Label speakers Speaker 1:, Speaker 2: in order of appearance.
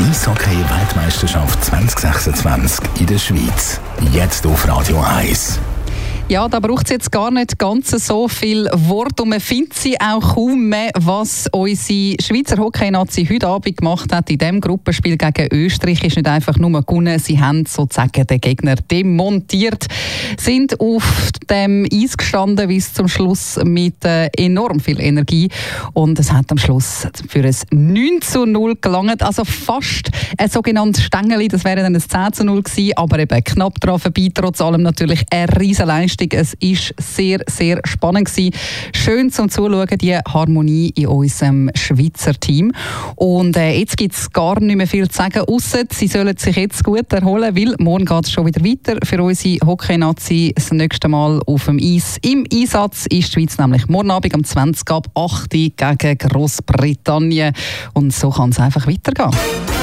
Speaker 1: Eishockey-Weltmeisterschaft 2026 in der Schweiz. Jetzt auf Radio 1.
Speaker 2: Ja, da braucht es jetzt gar nicht ganz so viel Wort und man findet sie auch kaum mehr, was unsere Schweizer Hockey-Nazi heute Abend gemacht hat in diesem Gruppenspiel gegen Österreich. Ist nicht einfach nur gewonnen, sie haben sozusagen den Gegner demontiert, sind auf dem Eis gestanden bis zum Schluss mit enorm viel Energie und es hat am Schluss für ein 9:0 gelangt, also fast ein sogenanntes Stängeli, das wäre dann ein 10:0 gewesen, aber eben knapp dran vorbei, trotz allem natürlich eine riesen Leistung. Es war sehr, sehr spannend gewesen. Schön zum Zuschauen, die Harmonie in unserem Schweizer Team. Und jetzt gibt es gar nicht mehr viel zu sagen, ausser sie sollen sich jetzt gut erholen, weil morgen geht es schon wieder weiter für unsere Hockey-Nazi. Das nächste Mal auf dem Eis. Im Einsatz ist die Schweiz nämlich morgen Abend um 20 ab 8 gegen Großbritannien. Und so kann es einfach weitergehen.